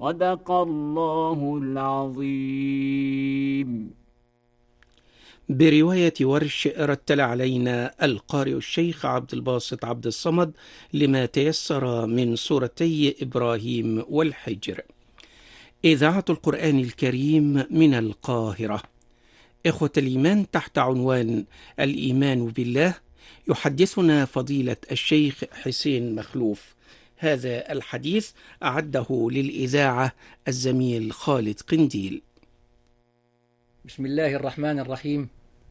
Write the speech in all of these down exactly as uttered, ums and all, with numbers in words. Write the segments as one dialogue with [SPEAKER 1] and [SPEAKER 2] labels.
[SPEAKER 1] صدق الله العظيم.
[SPEAKER 2] برواية ورش رتل علينا القارئ الشيخ عبد الباسط عبد الصمد لما تيسر من سورتي إبراهيم والحجر. إذاعة القرآن الكريم من القاهرة. إخوة الإيمان، تحت عنوان الإيمان بالله يحدثنا فضيلة الشيخ حسين مخلوف. هذا الحديث أعده للإذاعة الزميل خالد قنديل.
[SPEAKER 3] بسم الله الرحمن الرحيم.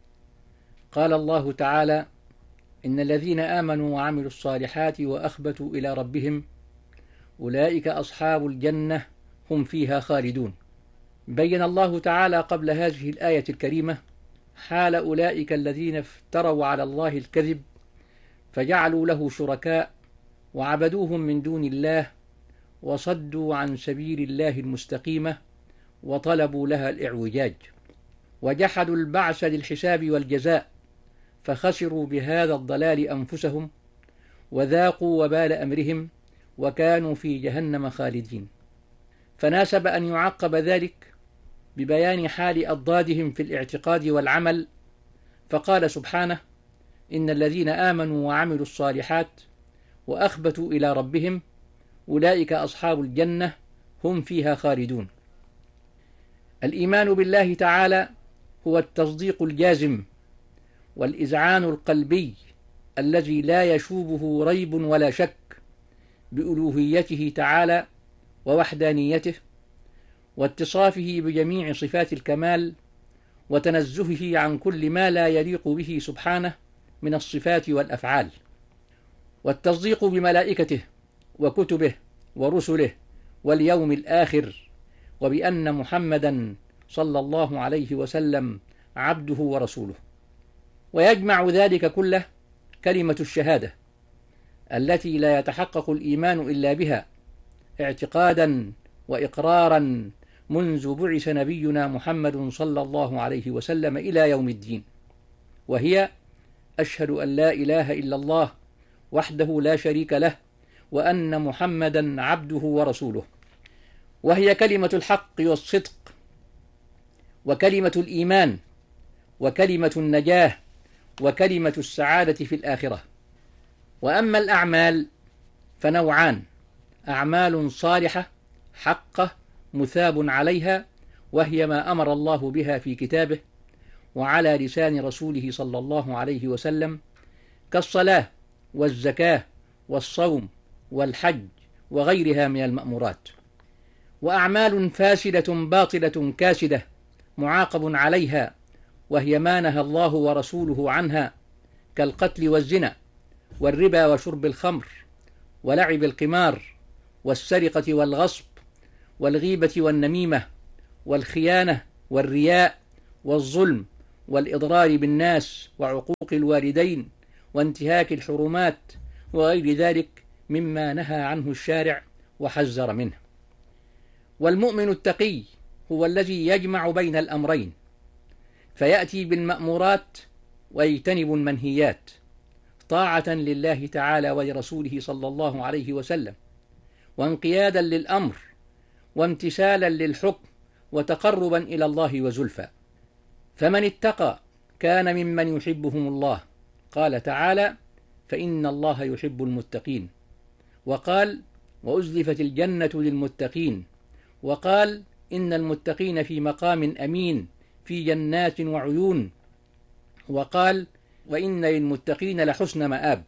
[SPEAKER 3] قال الله تعالى: إن الذين آمنوا وعملوا الصالحات وأخبتوا إلى ربهم أولئك أصحاب الجنة هم فيها خالدون. بين الله تعالى قبل هذه الآية الكريمة حال أولئك الذين افتروا على الله الكذب فجعلوا له شركاء وعبدوهم من دون الله وصدوا عن سبيل الله المستقيمة وطلبوا لها الإعوجاج، وجحدوا البعث للحساب والجزاء فخسروا بهذا الضلال أنفسهم وذاقوا وبال أمرهم وكانوا في جهنم خالدين. فناسب أن يعقب ذلك ببيان حال أضدادهم في الاعتقاد والعمل، فقال سبحانه: إن الذين آمنوا وعملوا الصالحات وأخبتوا إلى ربهم أولئك أصحاب الجنة هم فيها خالدون. الإيمان بالله تعالى هو التصديق الجازم والإذعان القلبي الذي لا يشوبه ريب ولا شك بألوهيته تعالى ووحدانيته واتصافه بجميع صفات الكمال وتنزهه عن كل ما لا يليق به سبحانه من الصفات والأفعال، والتصديق بملائكته وكتبه ورسله واليوم الآخر، وبأن محمدا صلى الله عليه وسلم عبده ورسوله. ويجمع ذلك كله كلمة الشهادة التي لا يتحقق الإيمان إلا بها اعتقادا وإقرارا منذ بعث نبينا محمد صلى الله عليه وسلم إلى يوم الدين، وهي: أشهد أن لا إله إلا الله وحده لا شريك له وأن محمدا عبده ورسوله. وهي كلمة الحق والصدق وكلمة الإيمان وكلمة النجاة وكلمة السعادة في الآخرة. وأما الأعمال فنوعان: أعمال صالحة حقة مثاب عليها، وهي ما أمر الله بها في كتابه وعلى لسان رسوله صلى الله عليه وسلم، كالصلاة والزكاة والصوم والحج وغيرها من المأمورات. وأعمال فاسدة باطلة كاسدة معاقب عليها، وهي ما نهى الله ورسوله عنها، كالقتل والزنا والربا وشرب الخمر ولعب القمار والسرقة والغصب والغيبة والنميمة والخيانة والرياء والظلم والإضرار بالناس وعقوق الوالدين وانتهاك الحرمات وغير ذلك مما نهى عنه الشارع وحذر منه. والمؤمن التقي هو الذي يجمع بين الأمرين، فيأتي بالمأمورات ويجتنب المنهيات طاعة لله تعالى ولرسوله صلى الله عليه وسلم، وانقيادا للأمر وامتثالا للحكم وتقربا إلى الله وزلفى. فمن اتقى كان ممن يحبهم الله، قال تعالى: فإن الله يحب المتقين. وقال: وأزلفت الجنة للمتقين. وقال: إن المتقين في مقام أمين في جنات وعيون. وقال: وإن للمتقين لحسن مآب.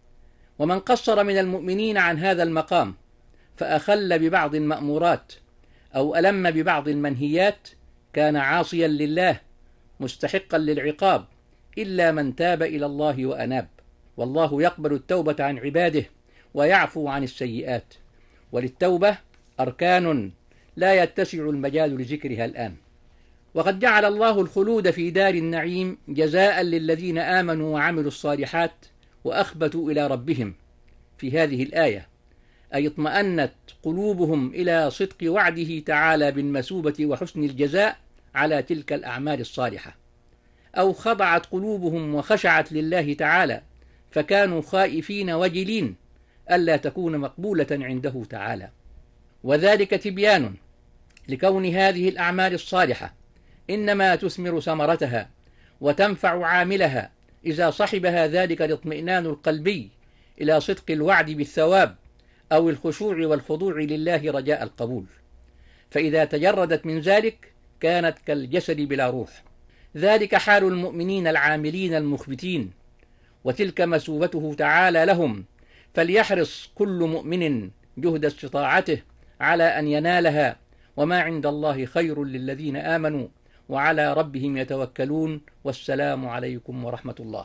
[SPEAKER 3] ومن قصر من المؤمنين عن هذا المقام فأخل ببعض المأمورات أو ألم ببعض المنهيات كان عاصيا لله مستحقا للعقاب، إلا من تاب إلى الله وأناب، والله يقبل التوبة عن عباده ويعفو عن السيئات. وللتوبة أركان لا يتسع المجال لذكرها الآن. وقد جعل الله الخلود في دار النعيم جزاء للذين آمنوا وعملوا الصالحات وأخبتوا إلى ربهم في هذه الآية، أي اطمأنت قلوبهم إلى صدق وعده تعالى بالمثوبة وحسن الجزاء على تلك الأعمال الصالحة، أو خضعت قلوبهم وخشعت لله تعالى فكانوا خائفين وجلين ألا تكون مقبولة عنده تعالى. وذلك تبيان لكون هذه الأعمال الصالحة إنما تثمر ثمرتها وتنفع عاملها إذا صحبها ذلك الاطمئنان القلبي إلى صدق الوعد بالثواب أو الخشوع والخضوع لله رجاء القبول، فإذا تجردت من ذلك كانت كالجسد بلا روح. ذلك حال المؤمنين العاملين المخبتين، وتلك مثوبته تعالى لهم، فليحرص كل مؤمن جهد استطاعته على أن ينالها، وما عند الله خير للذين آمنوا وعلى ربهم يتوكلون. والسلام عليكم ورحمة الله.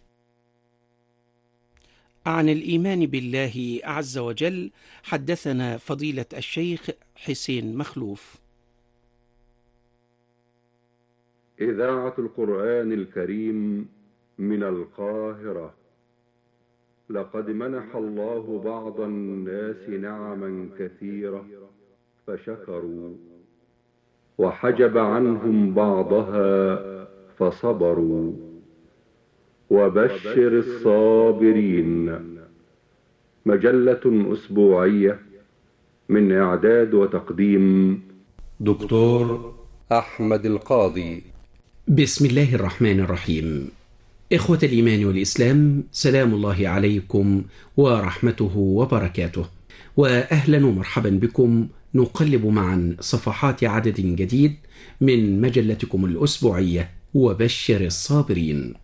[SPEAKER 2] عن الإيمان بالله عز وجل حدثنا فضيلة الشيخ حسين مخلوف.
[SPEAKER 4] إذاعة القرآن الكريم من القاهرة. لقد منح الله بعض الناس نعما كثيرة فشكروا، وحجب عنهم بعضها فصبروا. وبشر الصابرين. مجلة أسبوعية من إعداد وتقديم دكتور أحمد القاضي.
[SPEAKER 2] بسم الله الرحمن الرحيم. إخوة الإيمان والإسلام، سلام الله عليكم ورحمته وبركاته، وأهلا ومرحبا بكم. نقلب معا صفحات عدد جديد من مجلتكم الأسبوعية وبشر الصابرين.